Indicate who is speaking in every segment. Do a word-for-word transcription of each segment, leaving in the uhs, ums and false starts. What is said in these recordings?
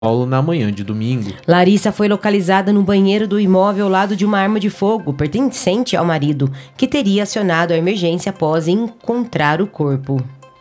Speaker 1: Paulo na manhã de domingo.
Speaker 2: Larissa foi localizada no banheiro do imóvel ao lado de uma arma de fogo pertencente ao marido, que teria acionado a emergência após encontrar o corpo.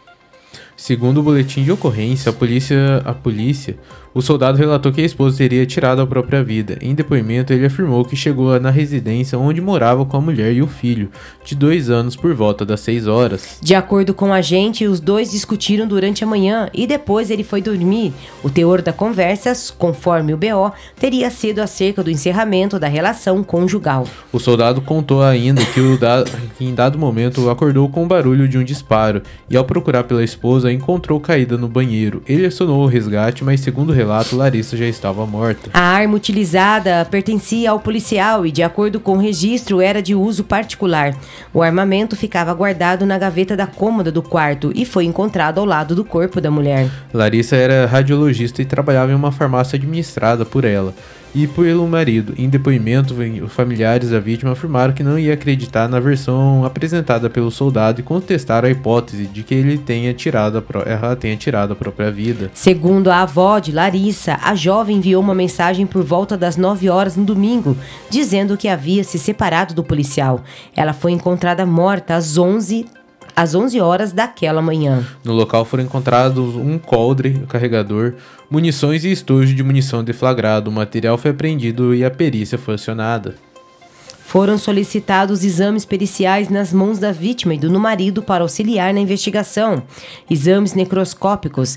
Speaker 1: Segundo o boletim de ocorrência, a polícia, a polícia, o soldado relatou que a esposa teria tirado a própria vida. Em depoimento, ele afirmou que chegou na residência onde morava com a mulher e o filho, de dois anos, por volta das seis horas.
Speaker 2: De acordo com o agente, os dois discutiram durante a manhã e depois ele foi dormir. O teor da conversa, conforme o B O, teria sido acerca do encerramento da relação conjugal.
Speaker 1: O soldado contou ainda que, o da... que em dado momento acordou com o barulho de um disparo e, ao procurar pela esposa, a encontrou caída no banheiro. Ele acionou o resgate, mas segundo o relato, Larissa já estava morta.
Speaker 2: A arma utilizada pertencia ao policial e, de acordo com o registro, era de uso particular. O armamento ficava guardado na gaveta da cômoda do quarto e foi encontrado ao lado do corpo da mulher.
Speaker 1: Larissa era radiologista e trabalhava em uma farmácia administrada por ela e pelo marido. Em depoimento, os familiares da vítima afirmaram que não ia acreditar na versão apresentada pelo soldado e contestaram a hipótese de que ele tenha tirado a pró- ela tenha tirado a própria vida.
Speaker 2: Segundo a avó de Larissa, a jovem enviou uma mensagem por volta das nove horas no domingo, dizendo que havia se separado do policial. Ela foi encontrada morta às onze às onze horas daquela manhã.
Speaker 1: No local foram encontrados um coldre, carregador, munições e estojo de munição deflagrado. O material foi apreendido e a perícia foi acionada.
Speaker 2: Foram solicitados exames periciais nas mãos da vítima e do marido para auxiliar na investigação. Exames necroscópicos,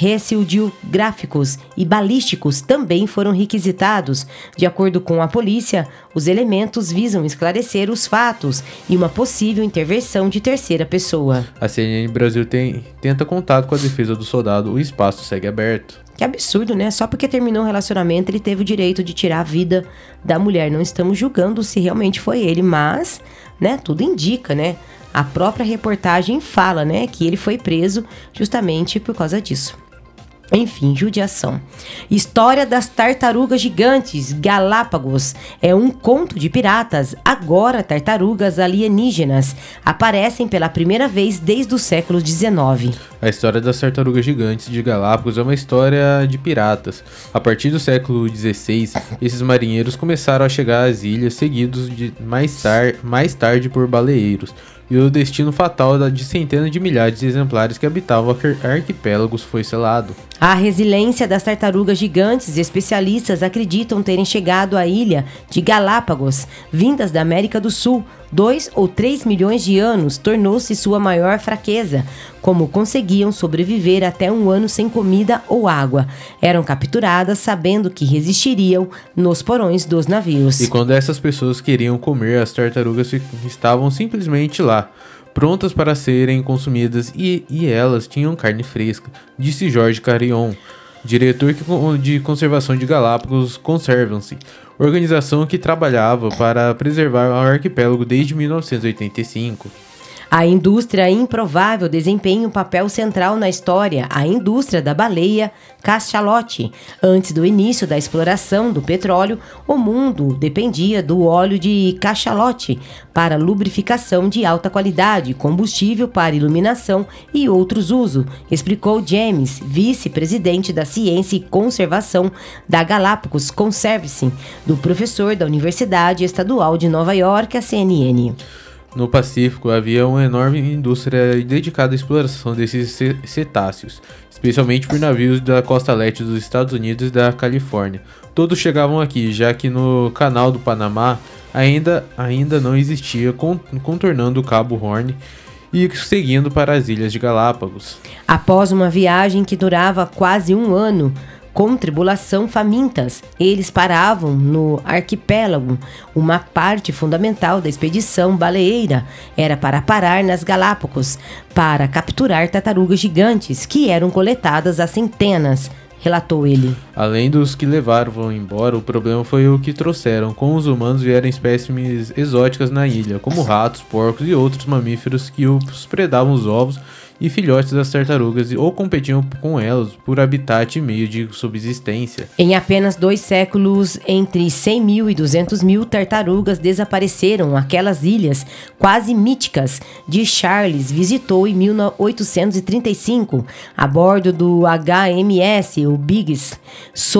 Speaker 2: recidiográficos e balísticos também foram requisitados. De acordo com a polícia, os elementos visam esclarecer os fatos e uma possível intervenção de terceira pessoa.
Speaker 1: A C N N Brasil tem, tenta contato com a defesa do soldado. O espaço segue aberto.
Speaker 2: Que absurdo, né? Só porque terminou o relacionamento, ele teve o direito de tirar a vida da mulher. Não estamos julgando se realmente foi ele, mas, né, tudo indica, né? A própria reportagem fala, né, que ele foi preso justamente por causa disso. Enfim, judiação. História das tartarugas gigantes, Galápagos. É um conto de piratas. Agora, tartarugas alienígenas aparecem pela primeira vez desde o século dezenove.
Speaker 1: A história das tartarugas gigantes de Galápagos é uma história de piratas. A partir do século dezesseis, esses marinheiros começaram a chegar às ilhas, seguidos de mais, tar- mais tarde por baleeiros. E o destino fatal de centenas de milhares de exemplares que habitavam arquipélagos foi selado.
Speaker 2: A resiliência das tartarugas gigantes, especialistas acreditam terem chegado à ilha de Galápagos, vindas da América do Sul. Dois ou três milhões de anos tornou-se sua maior fraqueza, como conseguiam sobreviver até um ano sem comida ou água. Eram capturadas sabendo que resistiriam nos porões dos navios.
Speaker 1: E quando essas pessoas queriam comer, as tartarugas estavam simplesmente lá, prontas para serem consumidas, e, e elas tinham carne fresca, disse Jorge Carrion, diretor de conservação de Galápagos Conservancy, organização que trabalhava para preservar o arquipélago desde mil novecentos e oitenta e cinco.
Speaker 2: A indústria improvável desempenha um papel central na história, a indústria da baleia cachalote. Antes do início da exploração do petróleo, o mundo dependia do óleo de cachalote para lubrificação de alta qualidade, combustível para iluminação e outros usos, explicou James, vice-presidente da Ciência e Conservação da Galápagos Conservancy, do professor da Universidade Estadual de Nova York, a C N N.
Speaker 1: No Pacífico havia uma enorme indústria dedicada à exploração desses cetáceos, especialmente por navios da costa leste dos Estados Unidos e da Califórnia. Todos chegavam aqui, já que no Canal do Panamá ainda, ainda não existia, contornando o Cabo Horn e seguindo para as Ilhas de Galápagos.
Speaker 2: Após uma viagem que durava quase um ano, com tribulação famintas, eles paravam no arquipélago. Uma parte fundamental da expedição baleeira era para parar nas Galápagos, para capturar tartarugas gigantes, que eram coletadas a centenas, relatou ele.
Speaker 1: Além dos que levaram embora, o problema foi o que trouxeram. Com os humanos vieram espécimes exóticas na ilha, como ratos, porcos e outros mamíferos que os predavam os ovos e filhotes das tartarugas ou competiam com elas por habitat e meio de subsistência.
Speaker 2: Em apenas dois séculos, entre cem mil e duzentos mil tartarugas desapareceram. Aquelas ilhas quase míticas de Charles visitou em mil oitocentos e trinta e cinco, a bordo do H M S, o Biggs,